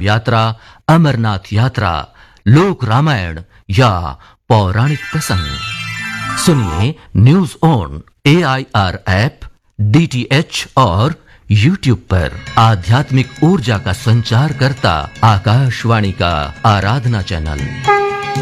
यात्रा, अमरनाथ यात्रा, लोक रामायण या पौराणिक प्रसंग सुनिए news on AIR app, DTH और YouTube पर। आध्यात्मिक ऊर्जा का संचार करता आकाशवाणी का आराधना चैनल।